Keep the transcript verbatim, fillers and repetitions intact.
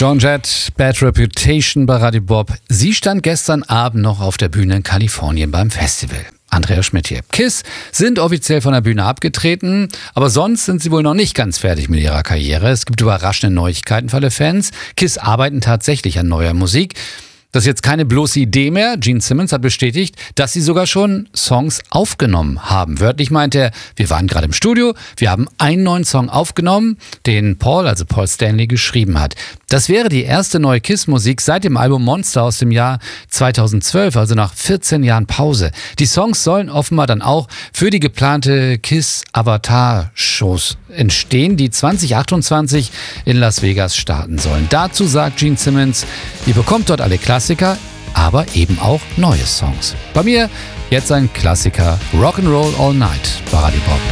Joan Jett, Bad Reputation bei Radio Bob. Sie stand gestern Abend noch auf der Bühne in Kalifornien beim Festival. Andrea Schmidt hier. KISS sind offiziell von der Bühne abgetreten, aber sonst sind sie wohl noch nicht ganz fertig mit ihrer Karriere. Es gibt überraschende Neuigkeiten für alle Fans. KISS arbeiten tatsächlich an neuer Musik. Das ist jetzt keine bloße Idee mehr. Gene Simmons hat bestätigt, dass sie sogar schon Songs aufgenommen haben. Wörtlich meint er, wir waren gerade im Studio, wir haben einen neuen Song aufgenommen, den Paul, also Paul Stanley, geschrieben hat. Das wäre die erste neue KISS-Musik seit dem Album Monster aus dem Jahr zweitausendzwölf, also nach vierzehn Jahren Pause. Die Songs sollen offenbar dann auch für die geplante KISS-Avatar-Shows entstehen, die zwanzig achtundzwanzig in Las Vegas starten sollen. Dazu sagt Gene Simmons, ihr bekommt dort alle Klassiker, aber eben auch neue Songs. Bei mir jetzt ein Klassiker, Rock'n'Roll All Night bei Radio Bob.